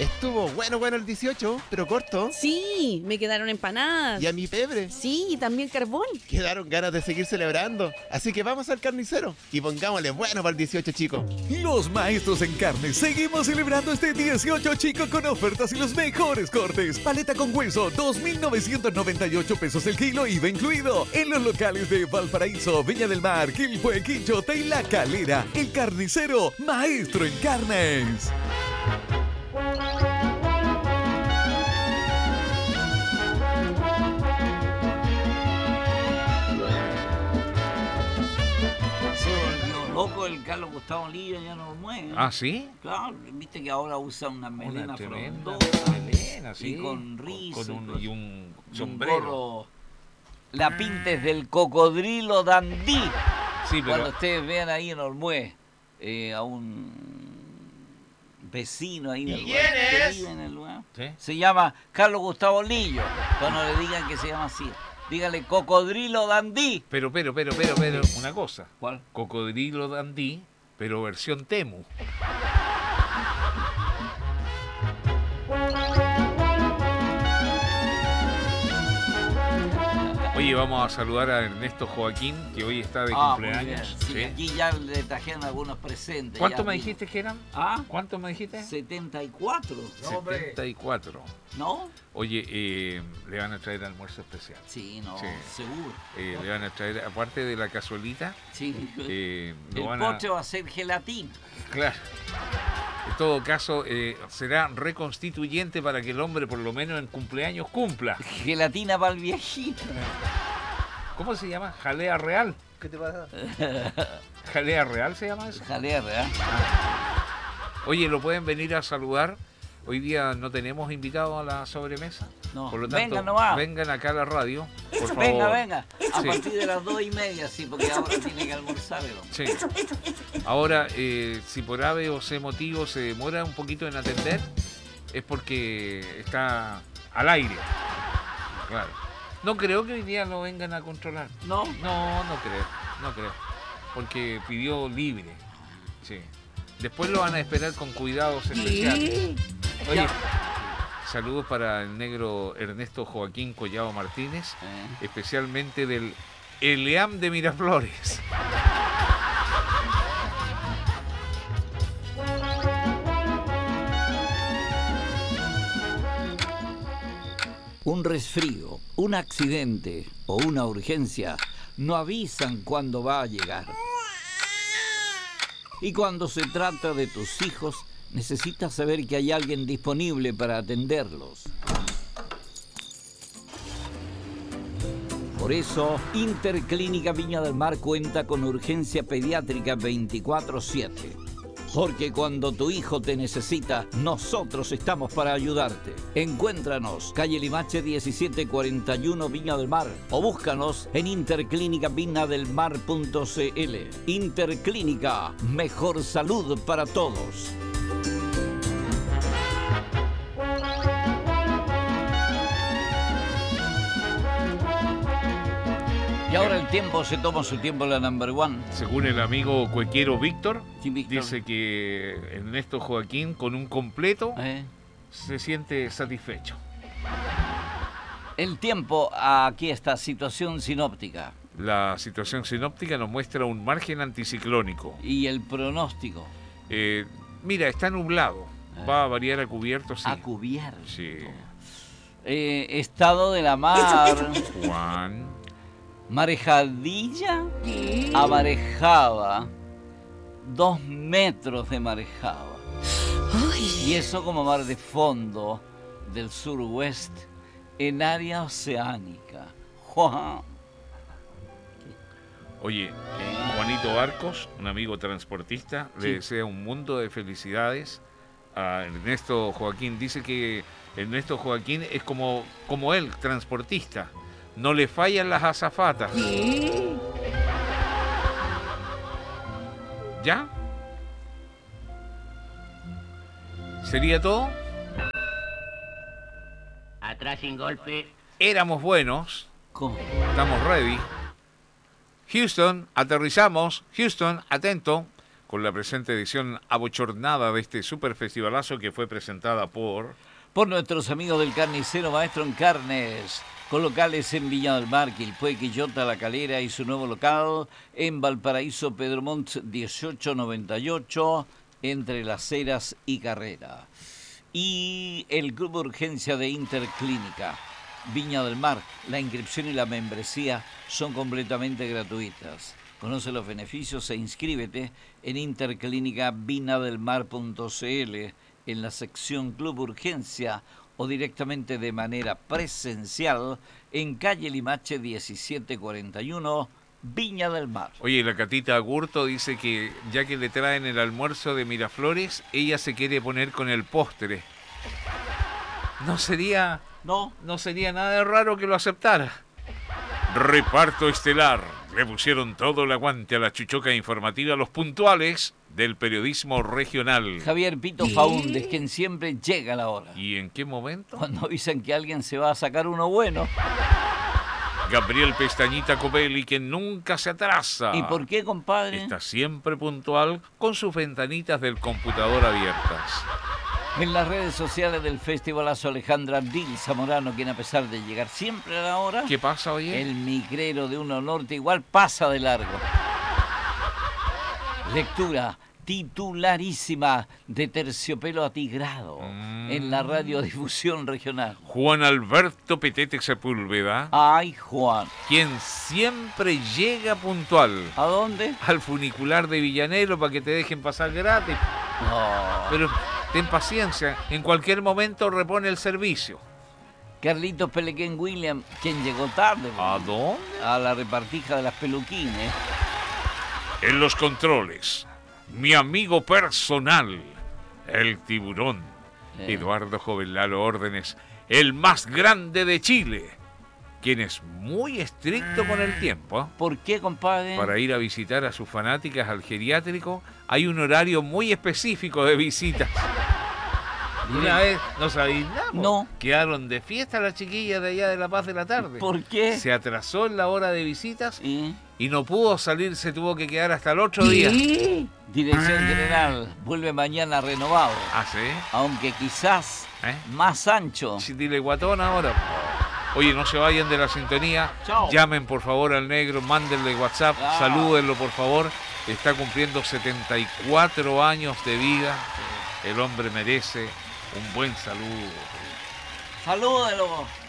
Estuvo bueno el 18, pero corto. Sí, me quedaron empanadas. Y a mi pebre. Sí, y también carbón. Quedaron ganas de seguir celebrando. Así que vamos al carnicero y pongámosle bueno para el 18, chicos. Los maestros en carne seguimos celebrando este 18, chicos, con ofertas y los mejores cortes. Paleta con hueso, 2.998 pesos el kilo, IVA incluido. En los locales de Valparaíso, Viña del Mar, Quilpué, Quinchota y La Calera. El carnicero, maestro en carnes. Loco, el Carlos Gustavo Lillo ya no lo mueve. ¿Ah, sí? Claro, viste que ahora usa una melena tremenda frondosa. melena, sí. Y con rizo. Y un y sombrero. un gorro. La pinta es del cocodrilo Dandí. Sí, pero... Cuando ustedes vean ahí en Olmué a un vecino ahí del lugar, que vive en el lugar, ¿sí? Se llama Carlos Gustavo Lillo. Cuando le digan que se llama así, dígale Cocodrilo Dandí. Pero, una cosa. ¿Cuál? Cocodrilo Dandí, pero versión Temu. Oye, vamos a saludar a Ernesto Joaquín, que hoy está de cumpleaños. Sí, ¿sí? Aquí ya le trajeron algunos presentes. ¿Cuánto me dijiste que eran? ¿Ah? ¿Cuánto me dijiste? 74. 74. ¿No? Oye, le van a traer almuerzo especial. Sí, no, sí. Seguro. Le van a traer, aparte de la cazuelita, sí. El postre va a ser gelatina. Claro. En todo caso, será reconstituyente para que el hombre, por lo menos en cumpleaños, cumpla. Gelatina para el viejito. ¿Cómo se llama? ¿Jalea real? ¿Qué te pasa? ¿Jalea real se llama eso? Jalea real. Oye, ¿lo pueden venir a saludar? Hoy día no tenemos invitados a la sobremesa. No, por lo tanto, vengan nomás. Vengan acá a la radio, por favor. Venga. A partir de las 2:30, sí, porque ahora tiene que almorzar. Sí. Ahora, si por ave o C motivo se demora un poquito en atender, es porque está al aire. Claro. No creo que hoy día lo vengan a controlar. ¿No? No creo. Porque pidió libre. Sí. Después lo van a esperar con cuidados especiales. Oye, saludos para el negro Ernesto Joaquín Collado Martínez, especialmente del Eleam de Miraflores. Un resfrío, un accidente o una urgencia no avisan cuándo va a llegar. Y cuando se trata de tus hijos, necesitas saber que hay alguien disponible para atenderlos. Por eso, Interclínica Viña del Mar cuenta con urgencia pediátrica 24/7. Porque cuando tu hijo te necesita, nosotros estamos para ayudarte. Encuéntranos, calle Limache 1741 Viña del Mar, o búscanos en interclinicaviñadelmar.cl. Interclínica, mejor salud para todos. Y ahora el tiempo se toma su tiempo en la number one. Según el amigo cuequero Víctor, Sí, Víctor. dice que Ernesto Joaquín con un completo se siente satisfecho. El tiempo, aquí está, situación sinóptica. La situación sinóptica nos muestra un margen anticiclónico. ¿Y el pronóstico? Mira, está nublado. Va a variar a cubierto, sí. A cubierto. Sí. Estado de la mar. Juan. Marejadilla a marejada. 2 metros de marejada. Y eso como mar de fondo del suroeste en área oceánica. Juan. Oye, Juanito Arcos, un amigo transportista, le desea un mundo de felicidades a Ernesto Joaquín. Dice que Ernesto Joaquín es como él, transportista. No le fallan las azafatas. ¿Ya? ¿Sería todo? Atrás sin golpe. Éramos buenos. ¿Cómo? Estamos ready. Houston, aterrizamos. Houston, atento. con la presente edición abochornada de este super festivalazo que fue presentada por nuestros amigos del Carnicero Maestro en Carnes, con locales en Viña del Mar, Quilpué, Quillota, La Calera y su nuevo local en Valparaíso, Pedro Montt 1898, entre Las Heras y Carrera. Y el Club Urgencia de Interclínica, Viña del Mar. La inscripción y la membresía son completamente gratuitas. Conoce los beneficios e inscríbete en interclínicaviñadelmar.cl en la sección Club Urgencia o directamente de manera presencial en calle Limache 1741, Viña del Mar. Oye, la Catita Agurto dice que ya que le traen el almuerzo de Miraflores, ella se quiere poner con el postre. No sería nada de raro que lo aceptara. Reparto estelar. Le pusieron todo el aguante a la chuchoca informativa, los puntuales del periodismo regional. Javier Pito Faúndez, quien siempre llega a la hora. ¿Y en qué momento? Cuando avisan que alguien se va a sacar uno bueno. Gabriel Pestañita Covelli, que nunca se atrasa. ¿Y por qué, compadre? Está siempre puntual con sus ventanitas del computador abiertas. En las redes sociales del festivalazo, Alejandra Dil Zamorano, quien a pesar de llegar siempre a la hora... ¿Qué pasa, oye? El migrero de Uno Norte igual pasa de largo. Lectura titularísima de Terciopelo Atigrado en la radiodifusión regional. Juan Alberto Petete Sepúlveda. Ay, Juan. Quien siempre llega puntual. ¿A dónde? Al funicular de Villanelo para que te dejen pasar gratis. No. Pero ten paciencia, en cualquier momento repone el servicio. Carlitos Pelequén William, quien llegó tarde. ¿A dónde? A la repartija de las peluquines. En los controles, mi amigo personal, el tiburón, Eduardo Jovelalo Órdenes, el más grande de Chile, quien es muy estricto con el tiempo. ¿Por qué, compadre? Para ir a visitar a sus fanáticas al geriátrico, hay un horario muy específico de visitas. Una vez, ¿no sabéis nada? No. Quedaron de fiesta las chiquillas de allá de La Paz de la tarde. ¿Por qué? Se atrasó en la hora de visitas ¿Y? no pudo salir, se tuvo que quedar hasta el otro día. Dirección General, vuelve mañana renovado. ¿Ah, sí? Aunque quizás más ancho. Sí, dile guatón ahora. Oye, no se vayan de la sintonía. Chao. Llamen por favor al negro, mándenle WhatsApp, salúdenlo por favor. Está cumpliendo 74 años de vida. El hombre merece un buen saludo. Salúdelo.